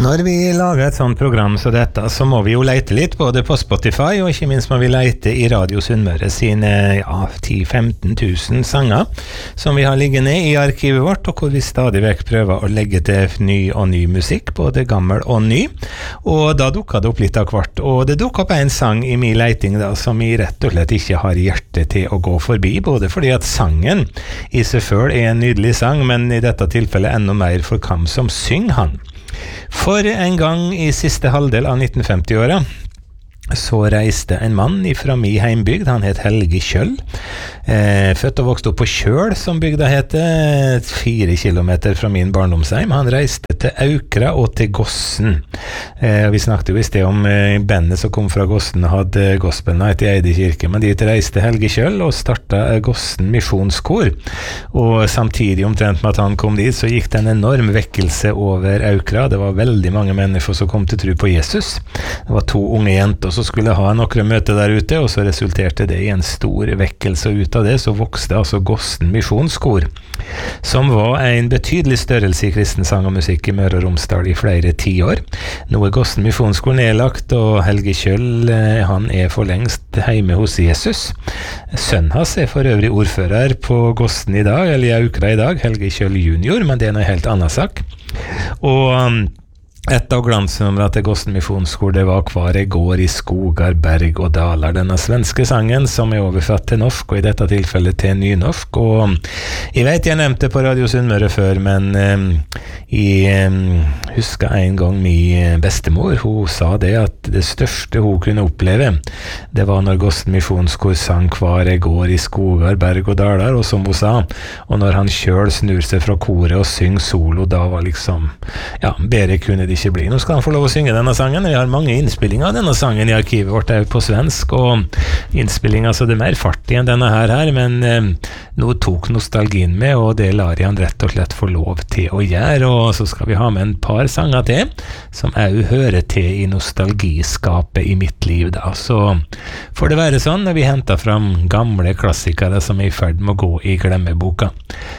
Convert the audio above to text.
Når vi lager et sånt program som dette, så må vi jo leite litt både på Spotify, og ikke minst må vi leite i Radio Sunnmøre sine 10-15 000 sanger som vi har liggende i arkivet vårt, og hvor vi stadig vekk prøver å legge til ny og ny musikk, både gammel og ny. Og da dukket det opp litt av hvert, og det dukket opp en sang i min leiting da, som jeg rett og slett ikke har hjerte til å gå forbi, både fordi at sangen i seg selv er en nydelig sang, men i dette tilfellet enda mer for hvem som synger han. For en gang i siste halvdel av 1950-åra så reiste en mann fra min heimbygd, han het Helge Kjøll, født og vokst opp på Kjøl, som bygda heter, 4 kilometer fra min barndomsheim. Han reiste til Aukra og til Gossen. Vi snakket jo i sted om bandet som kom fra Gossen og hadde Gospel Night i Eide kirke, men dit reiste Helge Kjøll og startet Gossen misjonskor. Og samtidig omtrent med at han kom dit, så gikk det en enorm vekkelse over Aukra. Det var veldig mange mennesker som kom til tro på Jesus. Det var 2 unge jenter så skulle ha noen møter der ute, og så resulterte det i en stor vekkelse, og ut av det så vokste altså Gossen misjonskor, som var en betydelig størrelse i kristen sang og musikk i Møre og Romsdal i flere 10 år. Nå er Gossen misjonskor nedlagt, og Helge Kjøll, han er for lengst hjemme hos Jesus. Sønnen hans er for øvrig ordfører på Gossen i dag, eller i Aukra i dag, Helge Kjøll junior, men det er noe helt annet sak. Og et av glansnumrene til Gossen misjonskor, det var «Hvar jeg går i skogar, berg og dalar», denne svenske sangen som er oversatt til norsk, og i dette tilfellet til nynorsk. Og jeg vet jeg nevnte på Radio Sunnmøre før, men jeg husker en gang min bestemor, hun sa det at det største hun kunne oppleve, det var når Gossen misjonskor sang «Hvar jeg går i skogar, berg og dalar», og som hun sa, og når han selv snur seg fra koret og synger solo, da var liksom, bedre kunne de ikke bli. Nå skal han få lov å synge denne sangen. Vi har mange innspillinger av denne sangen i arkivet vårt på svensk, og innspillinger så det er mer fart i enn denne her, men nå tok nostalgien med, og det lar jeg han rett og slett få lov til å gjøre, og så skal vi ha med en par sanger til, som også hører til i nostalgiskapet i mitt liv da. Så får det være sånn når vi henter fram gamle klassikere som er i ferd med å gå i glemmeboka.